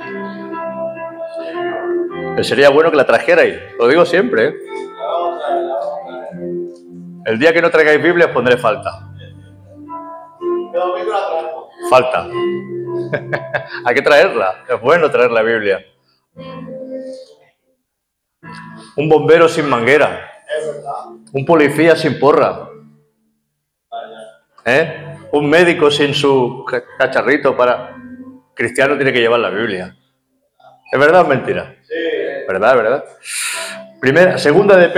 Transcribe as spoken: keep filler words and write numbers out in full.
Pero sería bueno que la trajerais, lo digo siempre, ¿eh? El día que no traigáis Biblia os pondré falta. Falta. Hay que traerla, es bueno traer la Biblia. Un bombero sin manguera. Un policía sin porra. ¿Eh? Un médico sin su cacharrito para... Cristiano tiene que llevar la Biblia. ¿Es verdad o mentira? Sí. ¿Verdad, verdad? Primera, segunda de